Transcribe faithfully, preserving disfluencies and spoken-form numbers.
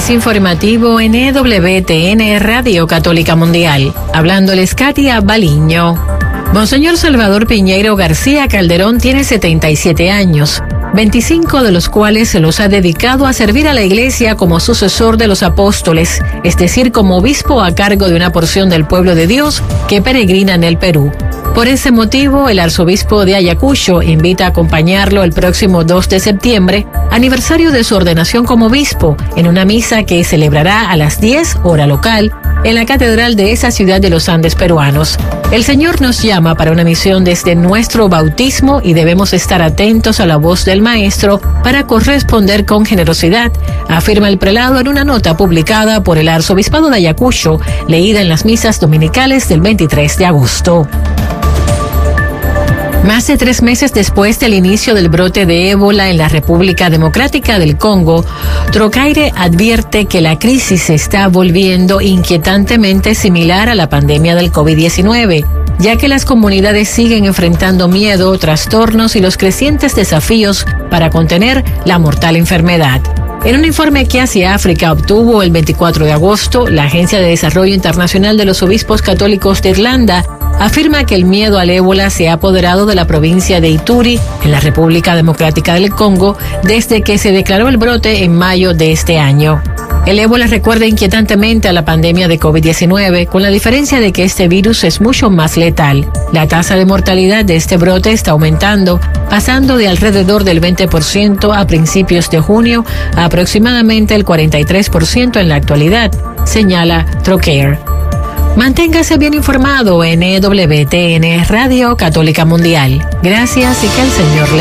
más informativo en E W T N Radio Católica Mundial. Hablándoles Katia Baliño. Monseñor Salvador Piñeiro García Calderón tiene setenta y siete años, veinticinco de los cuales se los ha dedicado a servir a la Iglesia como sucesor de los apóstoles, es decir, como obispo a cargo de una porción del pueblo de Dios que peregrina en el Perú. Por ese motivo, el arzobispo de Ayacucho invita a acompañarlo el próximo dos de septiembre, aniversario de su ordenación como obispo, en una misa que celebrará a las diez hora local en la catedral de esa ciudad de los Andes peruanos. El Señor nos llama para una misión desde nuestro bautismo y debemos estar atentos a la voz del Maestro para corresponder con generosidad, afirma el prelado en una nota publicada por el arzobispado de Ayacucho, leída en las misas dominicales del veintitrés de agosto. Más de tres meses después del inicio del brote de ébola en la República Democrática del Congo, Trocaire advierte que la crisis se está volviendo inquietantemente similar a la pandemia del COVID diecinueve, ya que las comunidades siguen enfrentando miedo, trastornos y los crecientes desafíos para contener la mortal enfermedad. En un informe que Asia África obtuvo el veinticuatro de agosto, la Agencia de Desarrollo Internacional de los Obispos Católicos de Irlanda afirma que el miedo al ébola se ha apoderado de la provincia de Ituri, en la República Democrática del Congo, desde que se declaró el brote en mayo de este año. El ébola recuerda inquietantemente a la pandemia de COVID diecinueve, con la diferencia de que este virus es mucho más letal. La tasa de mortalidad de este brote está aumentando, pasando de alrededor del veinte por ciento a principios de junio a aproximadamente el cuarenta y tres por ciento en la actualidad, señala Trocaire. Manténgase bien informado en E W T N Radio Católica Mundial. Gracias y que el Señor le